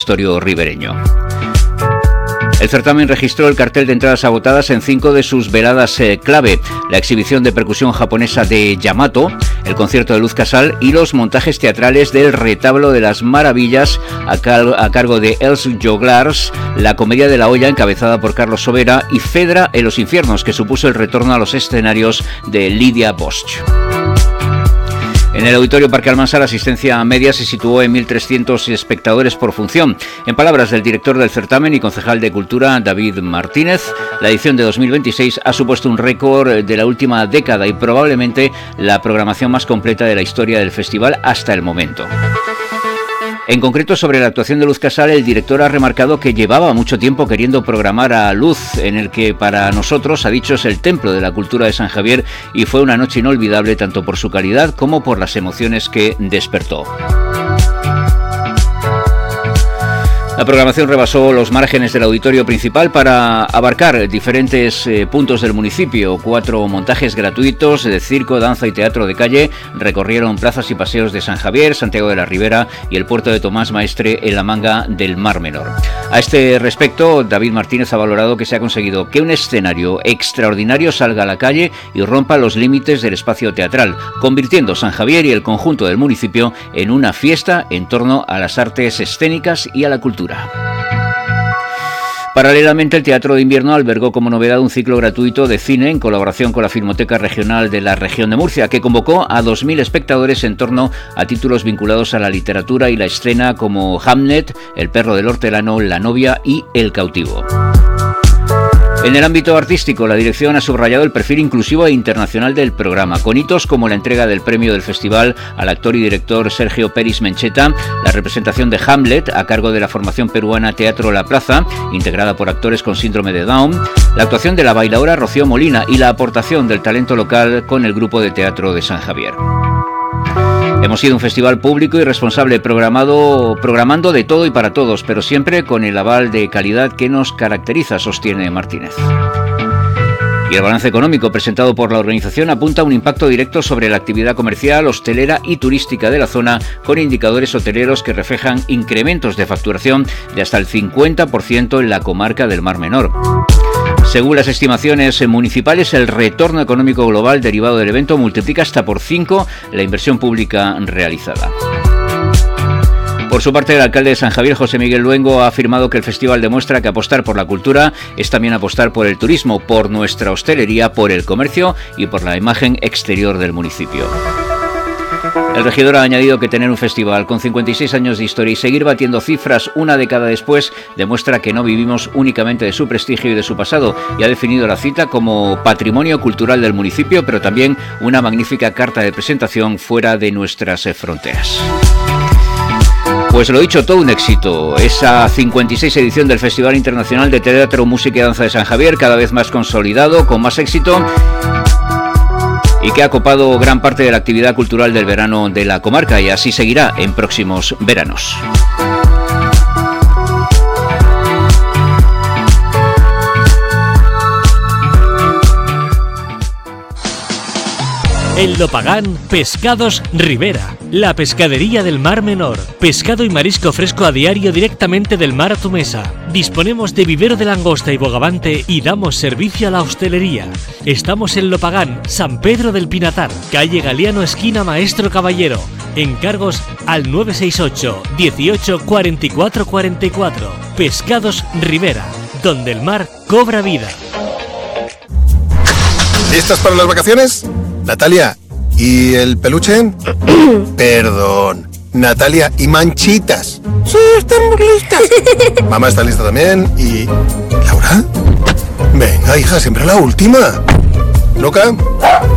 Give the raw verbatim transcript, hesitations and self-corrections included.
historio ribereño. El certamen registró el cartel de entradas agotadas en cinco de sus veladas eh, clave: la exhibición de percusión japonesa de Yamato, el concierto de Luz Casal y los montajes teatrales del Retablo de las Maravillas a, cal- a cargo de Els Joglars, la Comedia de la Olla encabezada por Carlos Sobera y Fedra en los Infiernos, que supuso el retorno a los escenarios de Lidia Bosch. En el Auditorio Parque Almansa la asistencia media se situó en mil trescientos espectadores por función. En palabras del director del certamen y concejal de Cultura, David Martínez, la edición de dos mil veintiséis ha supuesto un récord de la última década y probablemente la programación más completa de la historia del festival hasta el momento. En concreto, sobre la actuación de Luz Casal, el director ha remarcado que llevaba mucho tiempo queriendo programar a Luz, en el que para nosotros, ha dicho, es el templo de la cultura de San Javier, y fue una noche inolvidable tanto por su calidad como por las emociones que despertó. La programación rebasó los márgenes del auditorio principal para abarcar diferentes eh, puntos del municipio. Cuatro montajes gratuitos de circo, danza y teatro de calle recorrieron plazas y paseos de San Javier, Santiago de la Ribera y el puerto de Tomás Maestre en la Manga del Mar Menor. A este respecto, David Martínez ha valorado que se ha conseguido que un escenario extraordinario salga a la calle y rompa los límites del espacio teatral, convirtiendo San Javier y el conjunto del municipio en una fiesta en torno a las artes escénicas y a la cultura. Paralelamente, el Teatro de Invierno albergó como novedad un ciclo gratuito de cine en colaboración con la Filmoteca Regional de la Región de Murcia, que convocó a dos mil espectadores en torno a títulos vinculados a la literatura y la escena como Hamlet, El perro del hortelano, La novia y El cautivo. En el ámbito artístico, la dirección ha subrayado el perfil inclusivo e internacional del programa, con hitos como la entrega del premio del festival al actor y director Sergio Peris Mencheta, la representación de Hamlet a cargo de la formación peruana Teatro La Plaza, integrada por actores con síndrome de Down, la actuación de la bailaora Rocío Molina y la aportación del talento local con el grupo de teatro de San Javier. Hemos sido un festival público y responsable, programado, programando de todo y para todos, pero siempre con el aval de calidad que nos caracteriza, sostiene Martínez. Y el balance económico presentado por la organización apunta a un impacto directo sobre la actividad comercial, hostelera y turística de la zona, con indicadores hoteleros que reflejan incrementos de facturación de hasta el cincuenta por ciento en la comarca del Mar Menor. Según las estimaciones municipales, el retorno económico global derivado del evento multiplica hasta por cinco la inversión pública realizada. Por su parte, el alcalde de San Javier, José Miguel Luengo, ha afirmado que el festival demuestra que apostar por la cultura es también apostar por el turismo, por nuestra hostelería, por el comercio y por la imagen exterior del municipio. El regidor ha añadido que tener un festival con cincuenta y seis años de historia y seguir batiendo cifras una década después demuestra que no vivimos únicamente de su prestigio y de su pasado, y ha definido la cita como patrimonio cultural del municipio, pero también una magnífica carta de presentación fuera de nuestras fronteras. Pues lo dicho, todo un éxito. Esa cincuenta y seis edición del Festival Internacional de Teatro, Música y Danza de San Javier, cada vez más consolidado, con más éxito, y que ha copado gran parte de la actividad cultural del verano de la comarca, y así seguirá en próximos veranos. En Lopagán, Pescados Rivera, la pescadería del Mar Menor. Pescado y marisco fresco a diario directamente del mar a tu mesa. Disponemos de vivero de langosta y bogavante y damos servicio a la hostelería. Estamos en Lopagán, San Pedro del Pinatar, calle Galiano, esquina Maestro Caballero. Encargos al nueve seis ocho, dieciocho, cuarenta y cuatro cuarenta y cuatro. Pescados Rivera, donde el mar cobra vida. ¿Listas para las vacaciones? Natalia, ¿y el peluche? Perdón, Natalia, ¿y Manchitas? Sí, estamos listas. Mamá está lista también. ¿Y Laura? Venga, hija, siempre la última. Luca,